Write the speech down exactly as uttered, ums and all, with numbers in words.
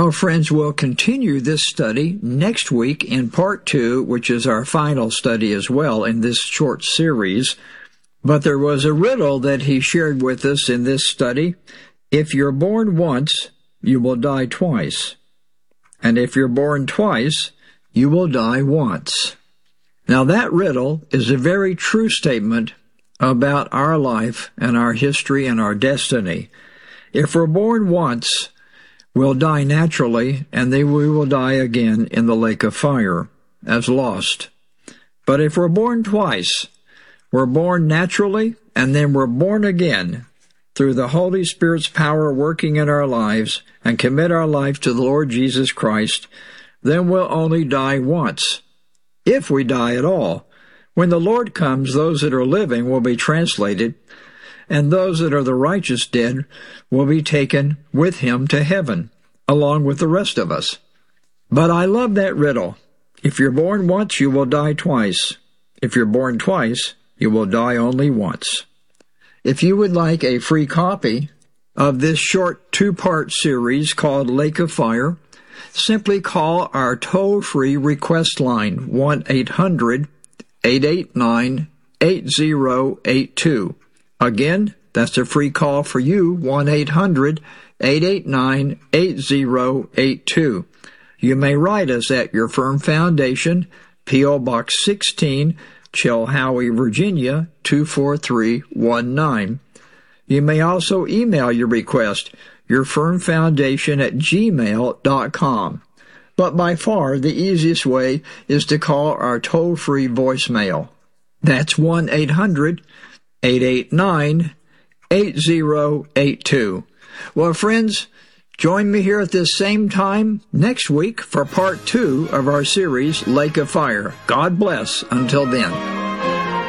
Well, friends, we'll continue this study next week in part two, which is our final study as well in this short series. But there was a riddle that he shared with us in this study. If you're born once, you will die twice. And if you're born twice, you will die once. Now, that riddle is a very true statement about our life and our history and our destiny. If we're born once, we'll die naturally, and then we will die again in the lake of fire as lost. But if we're born twice, we're born naturally, and then we're born again through the Holy Spirit's power working in our lives and commit our life to the Lord Jesus Christ, then we'll only die once, if we die at all. When the Lord comes, those that are living will be translated, and those that are the righteous dead will be taken with him to heaven, along with the rest of us. But I love that riddle. If you're born once, you will die twice. If you're born twice, you will die only once. If you would like a free copy of this short two-part series called Lake of Fire, simply call our toll-free request line, one eight hundred, eight eight nine, eight zero eight two. Again, that's a free call for you, one eight hundred, eight eight nine, eight zero eight two. You may write us at Your Firm Foundation, P O. Box sixteen, Chilhowie, Virginia, two four three one nine. You may also email your request, yourfirmfoundation at gmail dot com. But by far, the easiest way is to call our toll-free voicemail. That's one eight hundred, eight eight nine, eight zero eight two. Well, friends, join me here at this same time next week for part two of our series, Lake of Fire. God bless until then.